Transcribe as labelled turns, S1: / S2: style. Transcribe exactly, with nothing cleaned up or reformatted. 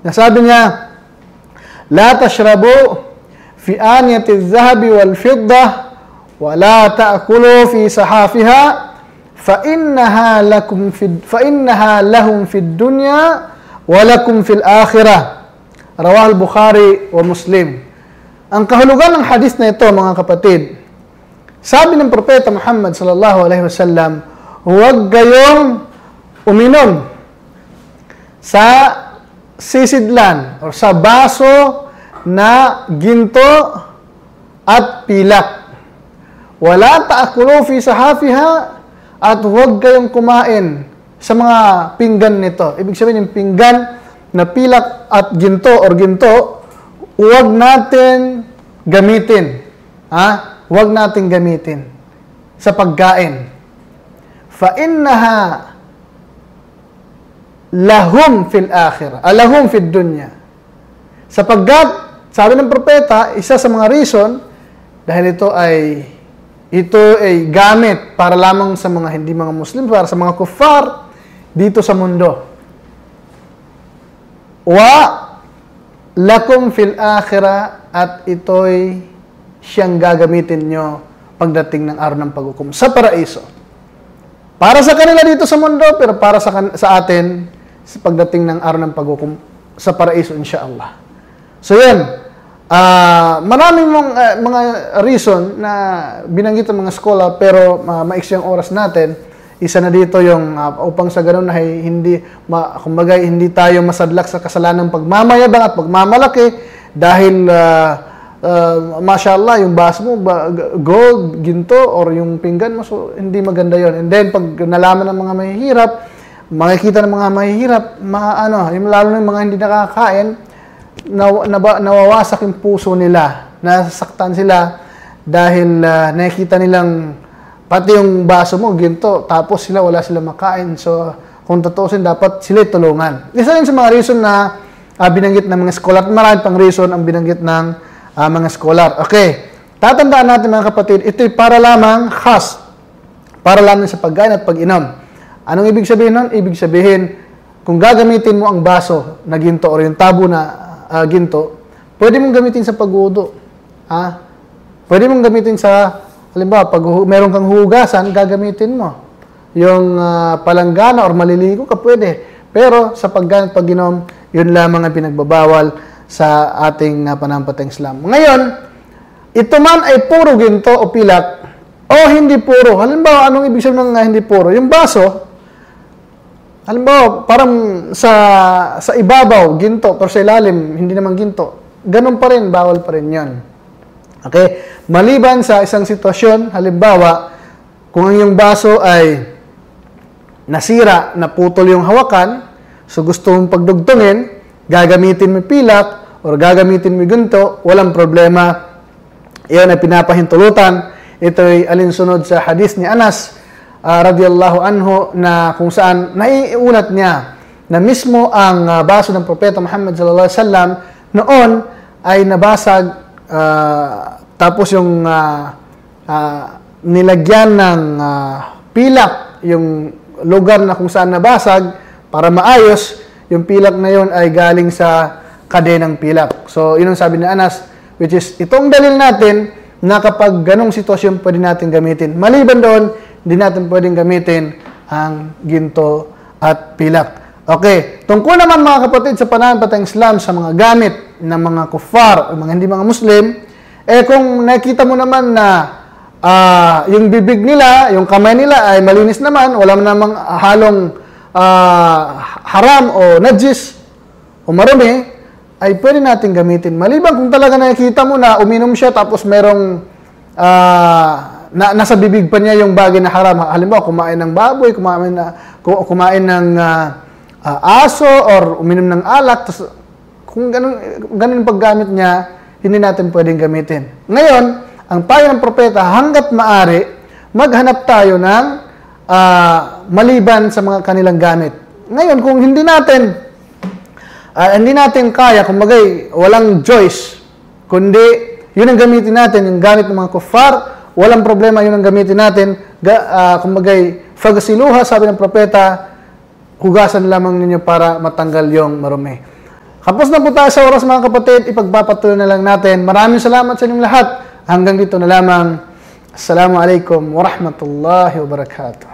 S1: Nasabi niya, La tashrabu fi aniyati adh-dhahabi wal-fiddah wa la ta'kulu fi sahafiha fa innaha lakum fi fa innaha lahum fid dunya wa lakum fil akhirah. Rawah al-Bukhari wa Muslim. Ang kahulugan ng hadith na ito, mga kapatid, sabi ng Propeta Muhammad sallallahu alaihi wasallam, huwag kayong uminom sa sisidlan o sa baso na ginto at pilak. Wala ta'kulu fi sahafiha, at huwag kayong kumain sa mga pinggan nito. Ibig sabihin, yung pinggan na pilak at ginto or ginto, huwag natin gamitin. Ha? Huwag natin gamitin sa pagkain. Fa innaha lahum fil akhirah, alahum fid dunya. Sapagkat, sabi ng propeta, isa sa mga reason, dahil ito ay ito ay gamit para lamang sa mga hindi mga Muslim, para sa mga kuffar dito sa mundo. Wa lakum fil akhirah, at ito'y siyang gagamitin nyo pagdating ng araw ng paghukom sa paraiso. Para sa kanila dito sa mundo, pero para sa, sa atin sa pagdating ng araw ng paghukom sa paraiso, insyaallah. So yan, uh, maraming mong, uh, mga reason na binanggit ng mga scholar, pero uh, maiksi ang oras natin. Isa na dito yung uh, upang sa ganun ay hindi, ma, kumbaga, hindi tayo masadlak sa kasalanang pagmamayabang at pagmamalaki dahil uh, uh, mashallah, yung baso mo gold, ginto, or yung pinggan mo, so hindi maganda yon. And then pag nalaman ng mga mahihirap, makikita ng mga mahihirap, mga ano, yung lalo ng mga hindi nakakain, naw, naw, nawawasak yung puso nila, nasasaktan sila dahil uh, nakikita nilang pati yung baso mo, ginto, tapos sila wala silang makain. So, kung tutusin, dapat sila tulungan. Isa rin sa mga reason na uh, binanggit ng mga scholar, marami pang reason ang binanggit ng uh, mga scholar. Okay, tatandaan natin mga kapatid, ito'y para lamang khas, para lamang sa pagkain at pag-inom. Anong ibig sabihin nun? Ibig sabihin, kung gagamitin mo ang baso na ginto o yung tabo na uh, ginto, pwede mong gamitin sa pag-udo. Ha? Pwede mong gamitin sa, halimbawa, pag meron kang hugasan, gagamitin mo. Yung uh, palanggana or maliligo ka, pwede. Pero sa pagkain at pag-inom, yun lamang ang pinagbabawal sa ating uh, panampalatayang Islam. Ngayon, ito man ay puro ginto o pilak, o hindi puro. Halimbawa, anong ibig sabihin ng uh, hindi puro? Yung baso, halimbawa, parang sa sa ibabaw, ginto, pero sa ilalim, hindi naman ginto. Ganun pa rin, bawal pa rin yun. Okay? Maliban sa isang sitwasyon, halimbawa, kung ang iyong baso ay nasira, naputol yung hawakan, so gusto mong pagdugtungin, gagamitin mo pilak, or gagamitin mo ginto, walang problema. Iyon ay pinapahintulutan. Ito ay alinsunod sa hadith ni Anas, Uh, radiyallahu anhu, na kung saan naiulat niya na mismo ang uh, baso ng Propeta Muhammad sallallahu alaihi wasallam noon ay nabasag, uh, tapos yung uh, uh, nilagyan ng uh, pilak yung lugar na kung saan nabasag para maayos. Yung pilak na yun ay galing sa kadenang pilak. So yun ang sabi ni Anas, which is itong dalil natin na kapag ganong sitwasyon pwede natin gamitin. Maliban doon, hindi natin pwedeng gamitin ang ginto at pilak. Okay, tungkol naman mga kapatid sa panampalatayang Islam sa mga gamit ng mga kuffar o mga hindi mga Muslim, eh kung nakita mo naman na uh, yung bibig nila, yung kamay nila ay malinis naman, wala namang halong uh, haram o najis o marumi, ay pwede natin gamitin. Maliban kung talaga nakikita mo na uminom siya tapos merong uh, na nasa bibig pa niya yung bagay na haram. Halimbawa, kumain ng baboy, kumain na kumain ng uh, uh, aso or uminom ng alak, tas, kung ganun ganun paggamit niya, hindi natin pwedeng gamitin. Ngayon, ang payo ng propeta, hangga't maaari, maghanap tayo ng uh, maliban sa mga kanilang gamit. Ngayon, kung hindi natin uh, hindi natin kaya, kung magay walang choice, kundi yun ang gamitin natin, yung gamit ng mga kuffar, walang problema, yun ang gamitin natin. Uh, kumbagay, fagasiluha, sabi ng propeta, hugasan lamang ninyo para matanggal yung marumi. Kapos na po tayo sa oras mga kapatid, ipagpapatuloy na lang natin. Maraming salamat sa inyong lahat. Hanggang dito na lamang. Assalamualaikum warahmatullahi wabarakatuh.